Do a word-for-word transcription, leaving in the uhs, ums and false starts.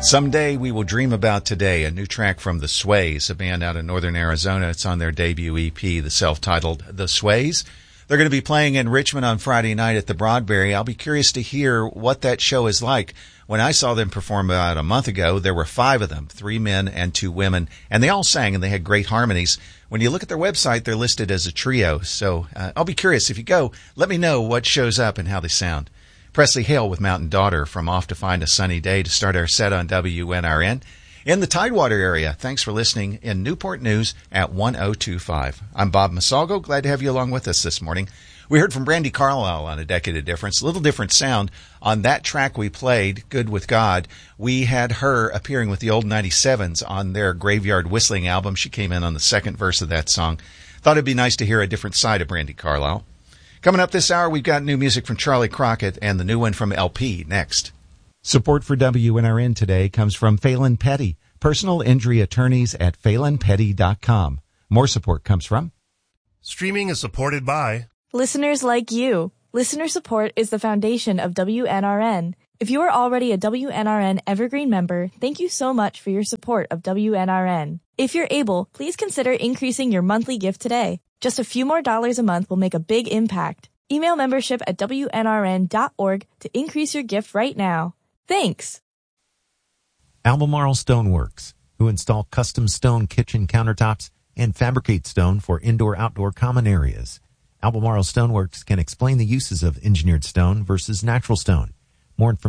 Someday We Will Dream About Today, a new track from The Sways, a band out of northern Arizona. It's on their debut E P, the self-titled The Sways. They're going to be playing in Richmond on Friday night at the Broadberry. I'll be curious to hear what that show is like. When I saw them perform about a month ago, there were five of them, three men and two women, and they all sang and they had great harmonies. When you look at their website, they're listed as a trio. So uh, I'll be curious. If you go, let me know what shows up and how they sound. Presley Hale with Mountain Daughter from Off to Find a Sunny Day to start our set on W N R N. In the Tidewater area, thanks for listening in Newport News at one oh two point five. I'm Bob Masalgo. Glad to have you along with us this morning. We heard from Brandi Carlile on A Decade of Difference. A little different sound. On that track we played, Good With God, we had her appearing with the Old ninety-sevens on their Graveyard Whistling album. She came in on the second verse of that song. Thought it'd be nice to hear a different side of Brandi Carlile. Coming up this hour, we've got new music from Charlie Crockett and the new one from L P next. Support for W N R N today comes from Phelan Petty, personal injury attorneys at phelan petty dot com. More support comes from... Streaming is supported by... listeners like you. Listener support is the foundation of W N R N. If you are already a W N R N Evergreen member, thank you so much for your support of W N R N. If you're able, please consider increasing your monthly gift today. Just a few more dollars a month will make a big impact. Email membership at W N R N dot org to increase your gift right now. Thanks. Albemarle Stoneworks, who install custom stone kitchen countertops and fabricate stone for indoor-outdoor common areas. Albemarle Stoneworks can explain the uses of engineered stone versus natural stone. More information